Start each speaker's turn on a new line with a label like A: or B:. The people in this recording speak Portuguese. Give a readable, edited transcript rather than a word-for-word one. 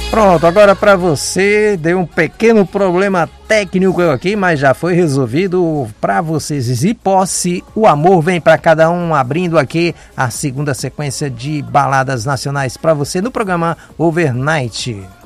A: Pronto, agora para você, deu um pequeno problema técnico aqui, mas já foi resolvido. Para vocês, e posse, o amor vem para cada um, abrindo aqui a segunda sequência de baladas nacionais para você no programa Overnight.